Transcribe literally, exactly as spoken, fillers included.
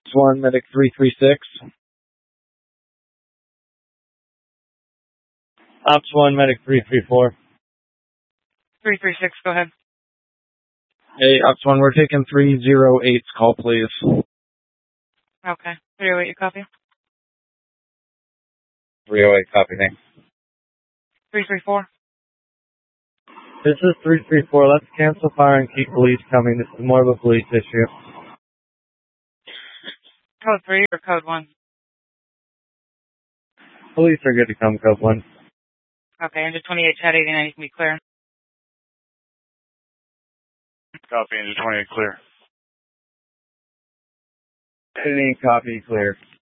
one, Medic three three six. Ops one, Medic three three four. three three six, go ahead. Hey, Ops one, we're taking three zero eight's call, please. Okay. three oh eight, you copy? three oh eight, copy, thanks. three three four. This is three three four. Let's cancel fire and keep police coming. This is more of a police issue. Code three or code one? Police are good to come, code one. Okay, Engine twenty-eight, Chat eighty-nine, you can be clear. Copy, Engine twenty-eight, clear. Any copy, clear.